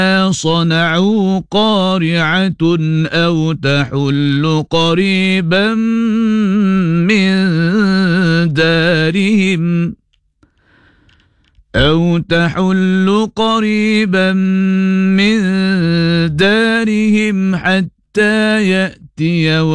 صنعوا قارعة أو تحل قريبا من دارهم حتى يأتي